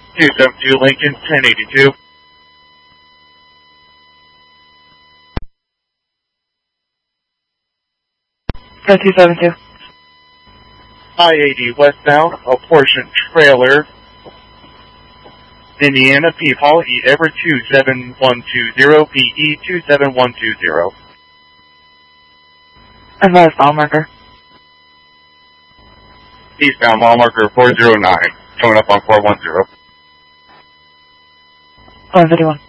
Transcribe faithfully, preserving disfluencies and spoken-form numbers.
two seven two Lincoln, ten eighty-two. Go two seven two. I eighty westbound, a portion trailer, Indiana, P. Paul, E. Everett, two seven one two zero, P E two seven one two zero. Advise mile marker. Eastbound mile marker four zero nine, coming up on four one zero. one fifty-one.